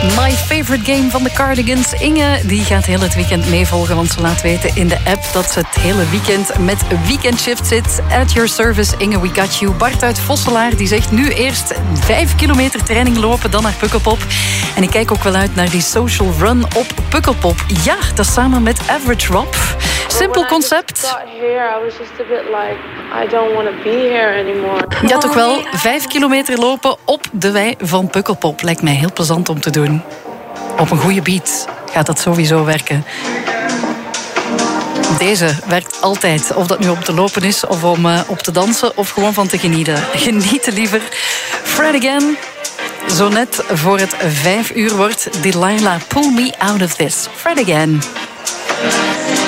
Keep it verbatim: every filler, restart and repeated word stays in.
My Favorite Game van de Cardigans. Inge die gaat heel het weekend meevolgen, want ze laat weten in de app dat ze het hele weekend met weekendshift zit. At your service, Inge, we got you. Bart uit Vosselaar die zegt nu eerst vijf kilometer training lopen, dan naar Pukkelpop. En ik kijk ook wel uit naar die social run op Pukkelpop. Ja, dat samen met Average Rob. Simpel concept. Ja, toch wel. Vijf kilometer lopen op de wei van Pukkelpop. Lijkt mij heel plezant om te doen. Op een goede beat gaat dat sowieso werken. Deze werkt altijd. Of dat nu om te lopen is, of om uh, op te dansen, of gewoon van te genieten. Genieten liever. Fred Again. Zo net voor het vijf uur wordt Delilah, Pull Me Out of This. Fred Again.